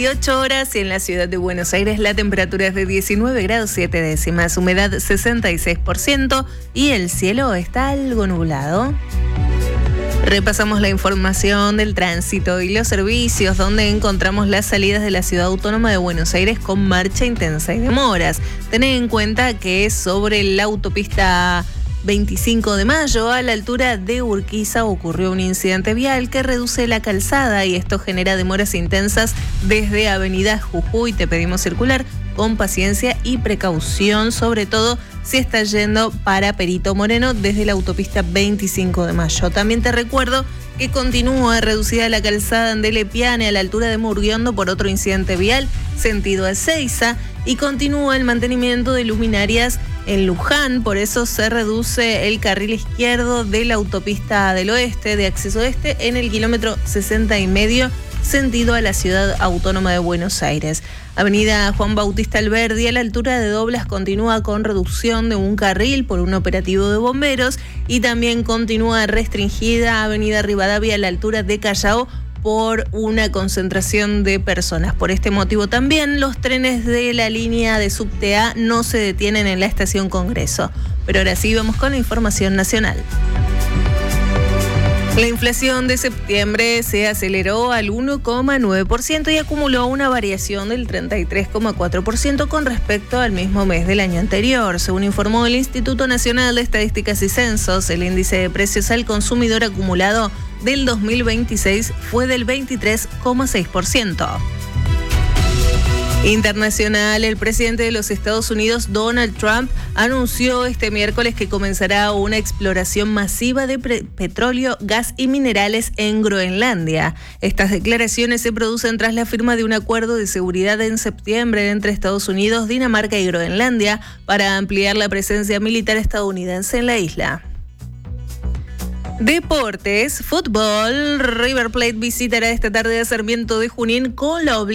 18 horas y en la ciudad de Buenos Aires la temperatura es de 19 grados 7 décimas, humedad 66% y el cielo está algo nublado. Repasamos la información del tránsito y los servicios, donde encontramos las salidas de la Ciudad Autónoma de Buenos Aires con marcha intensa y demoras. Tened en cuenta que es sobre la autopista 25 de mayo, a la altura de Urquiza, ocurrió un incidente vial que reduce la calzada y esto genera demoras intensas desde Avenida Jujuy. Te pedimos circular con paciencia y precaución, sobre todo si estás yendo para Perito Moreno desde la autopista 25 de mayo. También te recuerdo que continúa reducida la calzada en Delepiane a la altura de Murguiondo por otro incidente vial, sentido Ezeiza, y continúa el mantenimiento de luminarias en Luján, por eso se reduce el carril izquierdo de la autopista del oeste, de acceso este, en el kilómetro 60,5, sentido a la Ciudad Autónoma de Buenos Aires. Avenida Juan Bautista Alberdi, a la altura de Doblas, continúa con reducción de un carril por un operativo de bomberos y también continúa restringida Avenida Rivadavia a la altura de Callao por una concentración de personas. Por este motivo también los trenes de la línea de subte A no se detienen en la estación Congreso. Pero ahora sí vamos con la información nacional. La inflación de septiembre se aceleró al 1,9% y acumuló una variación del 33,4% con respecto al mismo mes del año anterior. Según informó el Instituto Nacional de Estadísticas y Censos, el índice de precios al consumidor acumulado del 2026 fue del 23,6%. Internacional, el presidente de los Estados Unidos, Donald Trump, anunció este miércoles que comenzará una exploración masiva de petróleo, gas y minerales en Groenlandia. Estas declaraciones se producen tras la firma de un acuerdo de seguridad en septiembre entre Estados Unidos, Dinamarca y Groenlandia para ampliar la presencia militar estadounidense en la isla. Deportes, fútbol. River Plate visitará esta tarde a Sarmiento de Junín con la